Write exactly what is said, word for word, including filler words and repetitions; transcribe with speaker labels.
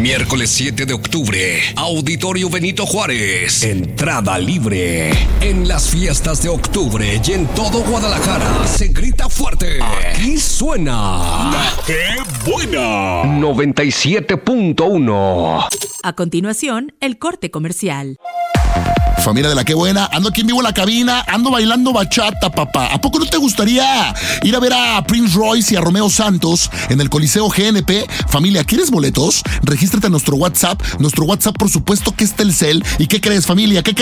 Speaker 1: Miércoles siete de octubre, Auditorio Benito Juárez. Entrada libre. En las fiestas de octubre y en todo Guadalajara se grita fuerte. Aquí suena. ¡Qué buena! noventa y siete punto uno.
Speaker 2: A continuación, el corte comercial.
Speaker 3: Familia de la que buena, ando aquí en vivo en la cabina, ando bailando bachata, papá. ¿A poco no te gustaría ir a ver a Prince Royce y a Romeo Santos en el Coliseo G N P? Familia, ¿quieres boletos? Regístrate a nuestro WhatsApp. Nuestro WhatsApp, por supuesto, que es Telcel. ¿Y qué crees, familia? ¿Qué